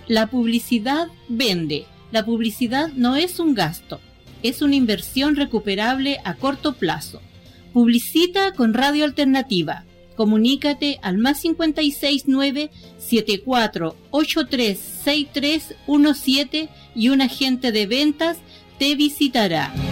La publicidad vende. La publicidad no es un gasto, es una inversión recuperable a corto plazo. Publicita con Radio Alternativa. Comunícate al +56 9 7483 6317 y un agente de ventas te visitará.